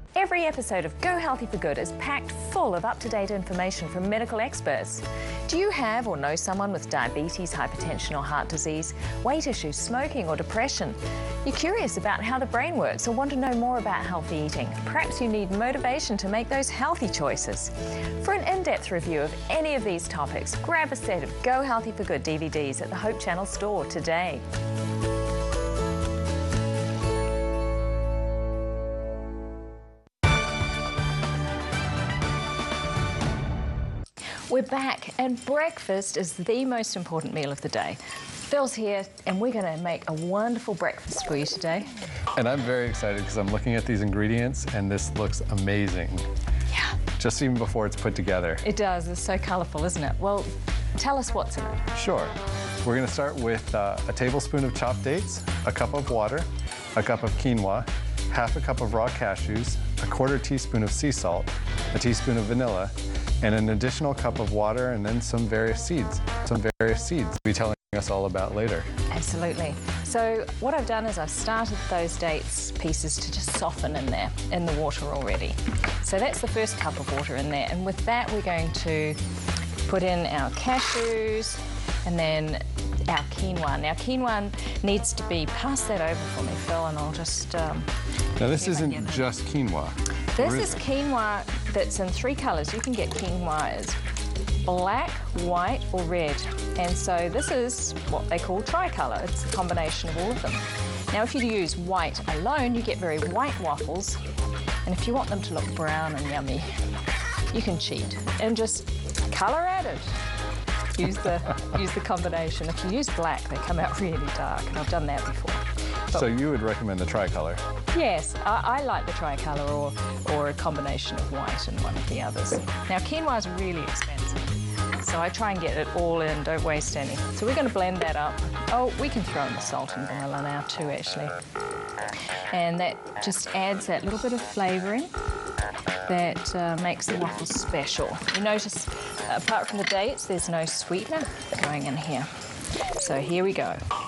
Every episode of Go Healthy for Good is packed full of up-to-date information from medical experts. Do you have or know someone with diabetes, hypertension or heart disease, weight issues, smoking or depression? You're curious about how the brain works or want to know more about healthy eating? Perhaps you need motivation to make those healthy choices. For an in-depth review of any of these topics, grab a set of Go Healthy for Good DVDs at the Hope Channel store today. We're back, and breakfast is the most important meal of the day. Phil's here, and we're going to make a wonderful breakfast for you today. And I'm very excited because I'm looking at these ingredients, and this looks amazing. Yeah. Just even before it's put together. It does. It's so colourful, isn't it? Well, tell us what's in it. Sure. We're going to start with a tablespoon of chopped dates, a cup of water, a cup of quinoa, half a cup of raw cashews, a quarter teaspoon of sea salt, a teaspoon of vanilla, and an additional cup of water, and then some various seeds. We'll be telling us all about later. Absolutely. So what I've done is I've started those dates pieces to just soften in there, in the water already. So that's the first cup of water in there, and with that we're going to put in our cashews and then our quinoa. Now quinoa needs to be, pass that over for me, Phil, and I'll just... Now this isn't just quinoa. This is quinoa that's in 3 colours. You can get quinoa as black, white or red. And so this is what they call tricolour. It's a combination of all of them. Now if you use white alone, you get very white waffles. And if you want them to look brown and yummy, you can cheat and just colour added. Use the combination. If you use black, they come out really dark, and I've done that before. So you would recommend the tricolour? Yes, I like the tricolour or a combination of white and one of the others. Now quinoa is really expensive, so I try and get it all in, don't waste any. So we're going to blend that up. Oh, we can throw in the salt and vanilla now too, actually. And that just adds that little bit of flavouring that makes the waffles special. You notice, apart from the dates, there's no sweetener going in here. So here we go.